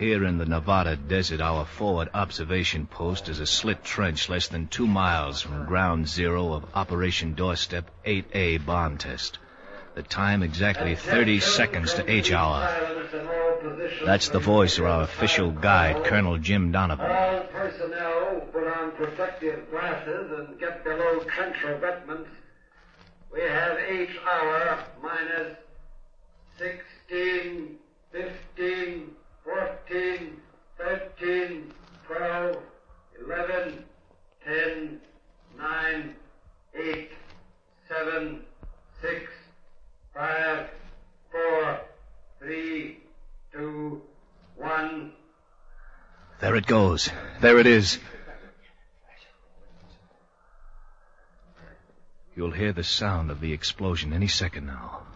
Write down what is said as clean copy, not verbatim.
Here in the Nevada desert, our forward observation post is a slit trench less than 2 miles from ground zero of Operation Doorstep 8A bomb test. The time exactly 30 seconds to H hour. That's the voice of our official guide, Colonel Jim Donovan. All personnel put on protective glasses and get below trench revetments. We have H hour minus 16, 15, 14, 13, 12, 11, 10, 9, 8, 7, 6, 5, 4, 3, 2, 1. There it goes. There it is. You'll hear the sound of the explosion any second now.